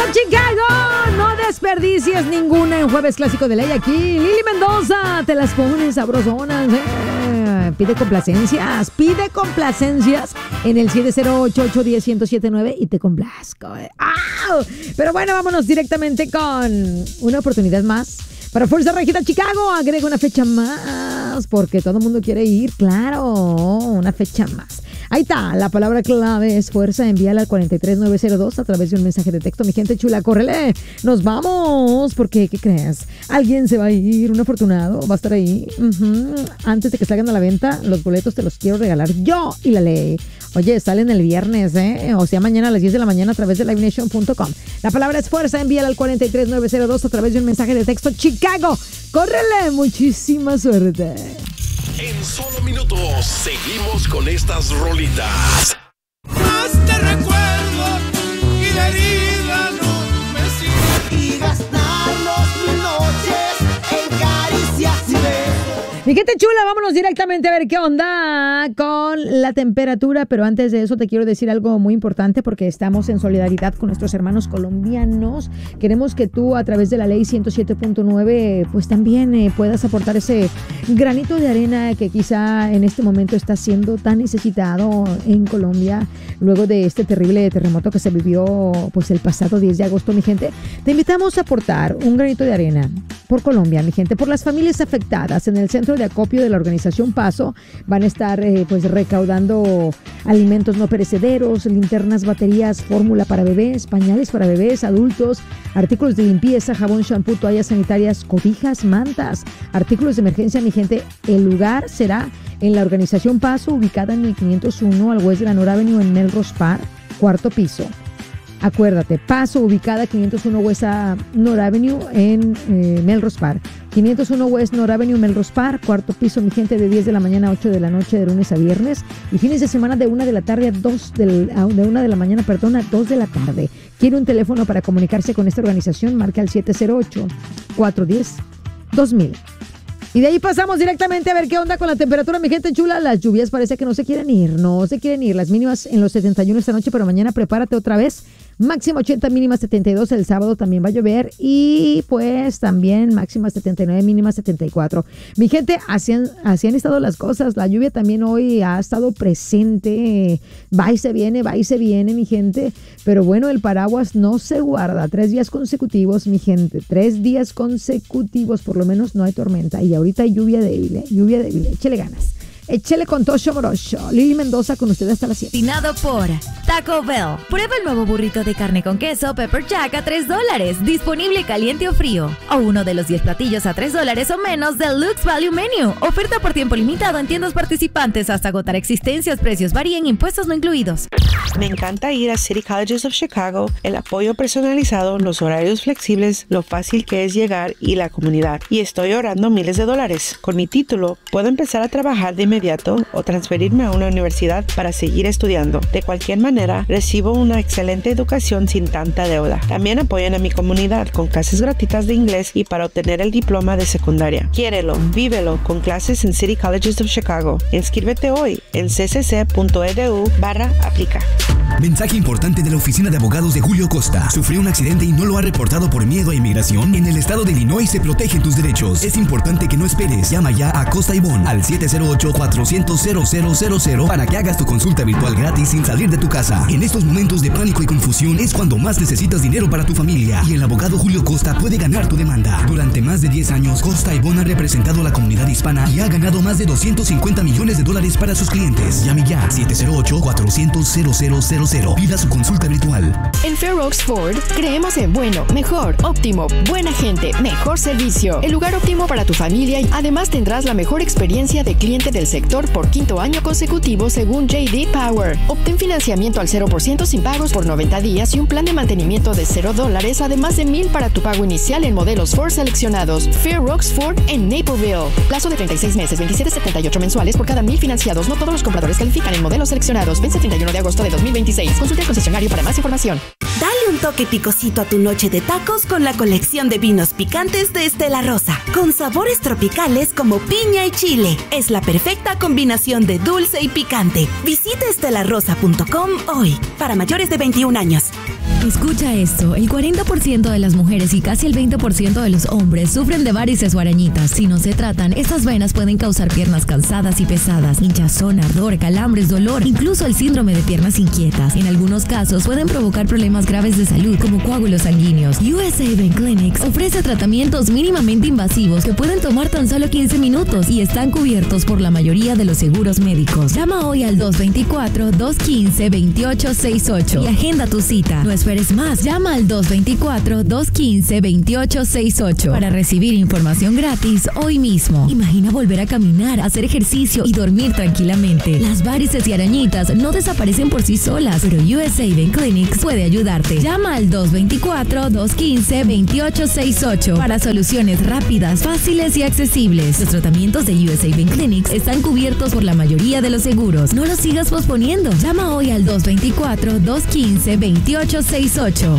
Chicago, no desperdicies ninguna en Jueves Clásico de Ley aquí. Lili Mendoza, te las pones sabrosonas. Pide complacencias en el 708-810-1079 y te complazco. Pero bueno, vámonos directamente con una oportunidad más para Fuerza Regida Chicago. Agrega una fecha más porque todo el mundo quiere ir, claro, una fecha más. Ahí está, la palabra clave es fuerza, envíala al 43902 a través de un mensaje de texto. Mi gente chula, córrele, nos vamos, porque, ¿qué crees? Alguien se va a ir, un afortunado, va a estar ahí. Antes de que salgan a la venta, los boletos te los quiero regalar yo y la ley. Oye, salen el viernes, o sea, mañana a las 10 de la mañana a través de livenation.com. La palabra es fuerza, envíala al 43902 a través de un mensaje de texto. Chicago, córrele, muchísima suerte. En solo minutos seguimos con estas rolitas. Más te recuerdo y la herida no me sigue. Y gastarnos mis noches en caricias y besos. Mi gente chula, vámonos directamente a ver qué onda con la temperatura, pero antes de eso te quiero decir algo muy importante porque estamos en solidaridad con nuestros hermanos colombianos. Queremos que tú a través de la ley 107.9 pues también puedas aportar ese granito de arena que quizá en este momento está siendo tan necesitado en Colombia luego de este terrible terremoto que se vivió pues el pasado 10 de agosto, mi gente. Te invitamos a aportar un granito de arena por Colombia, mi gente, por las familias afectadas. En el centro de acopio de la organización Paso van a estar pues recaudando alimentos no perecederos, linternas, baterías, fórmula para bebés, pañales para bebés, adultos, artículos de limpieza, jabón, shampoo, toallas sanitarias, cobijas, mantas, artículos de emergencia, mi gente. El lugar será en la organización Paso, ubicada en el 501 al West de la North Avenue en Melrose Park, cuarto piso. Acuérdate, Paso, ubicada 501 West North Avenue en Melrose Park. 501 West North Avenue, Melrose Park, cuarto piso, mi gente, de 10 de la mañana a 8 de la noche, de lunes a viernes. Y fines de semana de 1 de la tarde a 2 de la mañana, a 2 de la tarde. ¿Quiere un teléfono para comunicarse con esta organización? Marca al 708-410-2000. Y de ahí pasamos directamente a ver qué onda con la temperatura, mi gente chula. Las lluvias parece que no se quieren ir. Las mínimas en los 71 esta noche, pero mañana prepárate otra vez. Máxima 80, mínima 72. El sábado también va a llover. Y pues también máxima 79, mínima 74. Mi gente, así han estado las cosas. La lluvia también hoy ha estado presente. Va y se viene, mi gente. Pero bueno, el paraguas no se guarda. 3 días consecutivos, mi gente. 3 días consecutivos. Por lo menos no hay tormenta. Y ahorita hay lluvia débil. Échele ganas. Échele con Tosho Morocho. Lili Mendoza con ustedes hasta las 7. Destinado por Taco Bell. Prueba el nuevo burrito de carne con queso Pepper Jack a $3. Disponible caliente o frío. O uno de los 10 platillos a $3 o menos del Lux Value Menu. Oferta por tiempo limitado en tiendas participantes hasta agotar existencias. Precios varían, impuestos no incluidos. Me encanta ir a City Colleges of Chicago. El apoyo personalizado, los horarios flexibles, lo fácil que es llegar y la comunidad. Y estoy ahorrando miles de dólares. Con mi título, puedo empezar a trabajar de inmediato o transferirme a una universidad para seguir estudiando. De cualquier manera, recibo una excelente educación sin tanta deuda. También apoyan a mi comunidad con clases gratuitas de inglés y para obtener el diploma de secundaria. Quiérelo, vívelo con clases en City Colleges of Chicago. Inscríbete hoy en ccc.edu/aplica. Mensaje importante de la oficina de abogados de Julio Costa. ¿Sufrió un accidente y no lo ha reportado por miedo a inmigración? En el estado de Illinois se protegen tus derechos. Es importante que no esperes. Llama ya a Costa y Bon al 708-400-0000 para que hagas tu consulta virtual gratis sin salir de tu casa. En estos momentos de pánico y confusión es cuando más necesitas dinero para tu familia. Y el abogado Julio Costa puede ganar tu demanda. Durante más de 10 años, Costa y Bon ha representado a la comunidad hispana y ha ganado más de $250 millones para sus clientes. Llame ya 708-400-0000. Pida su consulta virtual. En Fair Oaks Ford creemos en bueno, mejor, óptimo, buena gente, mejor servicio. El lugar óptimo para tu familia y además tendrás la mejor experiencia de cliente del sector por 5º año consecutivo según J.D. Power. Obtén financiamiento al 0% sin pagos por 90 días y un plan de mantenimiento de $0, además de $1,000 para tu pago inicial en modelos Ford seleccionados. Fair Oaks Ford en Naperville. Plazo de 36 meses, 27.78 mensuales por cada 1,000 financiados. No todos los compradores califican en modelos seleccionados. Vence 31 de agosto de 2026. Consulte al concesionario para más información. Dale un toque picosito a tu noche de tacos con la colección de vinos picantes de Estela Rosa, con sabores tropicales como piña y chile. Es la perfecta combinación de dulce y picante. Visita estelarosa.com hoy. Para mayores de 21 años. Escucha esto, el 40% de las mujeres y casi el 20% de los hombres sufren de varices o arañitas. Si no se tratan, estas venas pueden causar piernas cansadas y pesadas, hinchazón, ardor, calambres, dolor, incluso el síndrome de piernas inquietas. En algunos casos pueden provocar problemas graves de salud como coágulos sanguíneos. USA Vein Clinics ofrece tratamientos mínimamente invasivos que pueden tomar tan solo 15 minutos y están cubiertos por la mayoría de los seguros médicos. Llama hoy al 224-215-2868 y agenda tu cita. No esperes más, llama al 224-215-2868 para recibir información gratis hoy mismo. Imagina volver a caminar, hacer ejercicio y dormir tranquilamente. Las varices y arañitas no desaparecen por sí solas, pero USA Vein Clinics puede ayudarte. Llama al 224-215-2868 para soluciones rápidas, fáciles y accesibles. Los tratamientos de USA Vein Clinics están cubiertos por la mayoría de los seguros. No los sigas posponiendo. Llama hoy al 224-215-2868.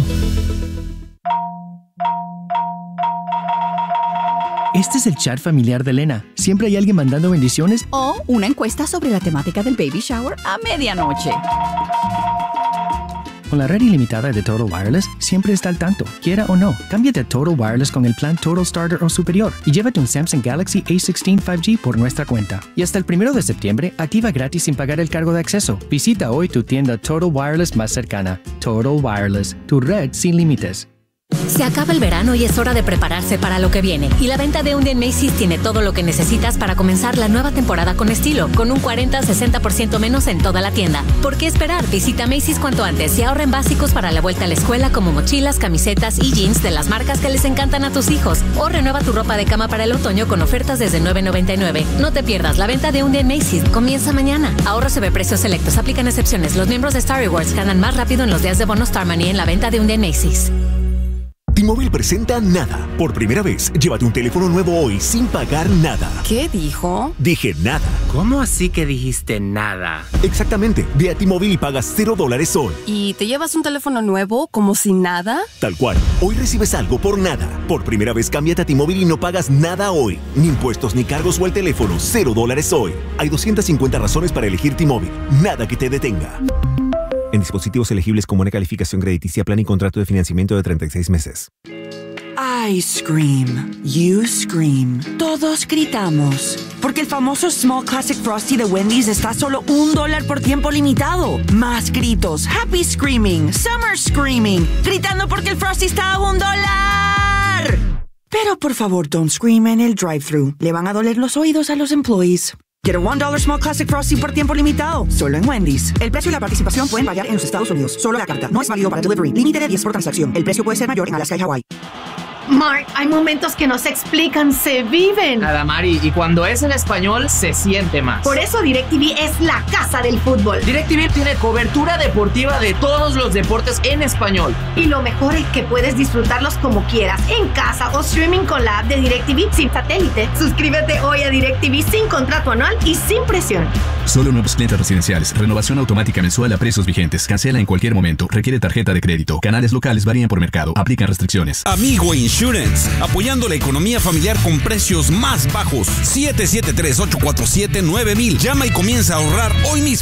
Este es el chat familiar de Elena. Siempre hay alguien mandando bendiciones o una encuesta sobre la temática del baby shower a medianoche. Con la red ilimitada de Total Wireless, siempre está al tanto, quiera o no. Cámbiate a Total Wireless con el plan Total Starter o superior y llévate un Samsung Galaxy A16 5G por nuestra cuenta. Y hasta el 1 de septiembre, activa gratis sin pagar el cargo de acceso. Visita hoy tu tienda Total Wireless más cercana. Total Wireless, tu red sin límites. Se acaba el verano y es hora de prepararse para lo que viene. Y la venta de un día en Macy's tiene todo lo que necesitas para comenzar la nueva temporada con estilo, con un 40-60% menos en toda la tienda. ¿Por qué esperar? Visita Macy's cuanto antes y ahorra en básicos para la vuelta a la escuela como mochilas, camisetas y jeans de las marcas que les encantan a tus hijos. O renueva tu ropa de cama para el otoño con ofertas desde $9.99. No te pierdas la venta de un día en Macy's. Comienza mañana. Ahorro sobre precios selectos. Aplican excepciones. Los miembros de Star Rewards ganan más rápido en los días de bono Star Money en la venta de un día en Macy's. T-Mobile presenta Nada. Por primera vez, llévate un teléfono nuevo hoy sin pagar nada. ¿Qué dijo? Dije nada. ¿Cómo así que dijiste nada? Exactamente. Ve a T-Mobile y pagas $0 hoy. ¿Y te llevas un teléfono nuevo como sin nada? Tal cual. Hoy recibes algo por nada. Por primera vez, cámbiate a T-Mobile y no pagas nada hoy. Ni impuestos, ni cargos o el teléfono. $0 hoy. Hay 250 razones para elegir T-Mobile. Nada que te detenga. En dispositivos elegibles con buena calificación crediticia, plan y contrato de financiamiento de 36 meses. I scream. You scream. Todos gritamos. Porque el famoso Small Classic Frosty de Wendy's está a solo $1 por tiempo limitado. Más gritos. Happy Screaming. Summer Screaming. Gritando porque el Frosty está a $1. Pero por favor, don't scream en el drive-thru. Le van a doler los oídos a los employees. Get a $1 Small Classic Frosty por tiempo limitado. Solo en Wendy's. El precio y la participación pueden variar en los Estados Unidos. Solo la carta. No es válido para delivery. Límite de 10 por transacción. El precio puede ser mayor en Alaska y Hawái. Mark, hay momentos que no se explican, se viven. Nada, Mari, y cuando es en español, se siente más. Por eso DirecTV es la casa del fútbol. DirecTV tiene cobertura deportiva de todos los deportes en español. Y lo mejor es que puedes disfrutarlos como quieras, en casa o streaming con la app de DirecTV sin satélite. Suscríbete hoy a DirecTV sin contrato anual y sin presión. Solo nuevos clientes residenciales. Renovación automática mensual a precios vigentes. Cancela en cualquier momento. Requiere tarjeta de crédito. Canales locales varían por mercado. Aplican restricciones. Amigo Insurance, apoyando la economía familiar con precios más bajos. 773-847-9000. Llama y comienza a ahorrar hoy mismo.